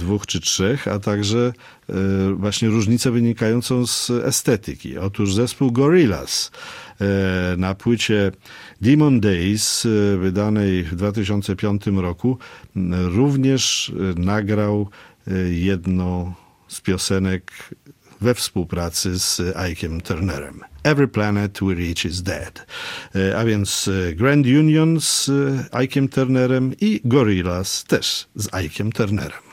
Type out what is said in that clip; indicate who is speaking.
Speaker 1: 2 czy 3, a także właśnie różnicę wynikającą z estetyki. Otóż zespół Gorillaz na płycie Demon Days, wydanej w 2005 roku, również nagrał jedną z piosenek we współpracy z Ike'em Turnerem. Every Planet We Reach Is Dead. A więc Grand Union z Ike'em Turnerem i Gorillaz też z Ike'em Turnerem.